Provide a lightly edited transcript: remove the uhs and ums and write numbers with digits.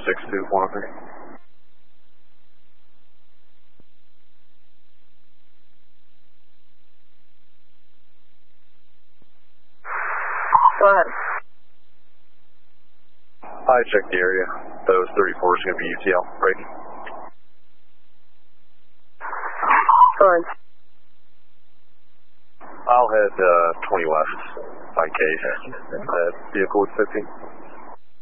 6213. Go ahead. I checked the area. Those 34 is going to be UTL. Brady. Go ahead. I'll head 20 west by case. Vehicle with 15.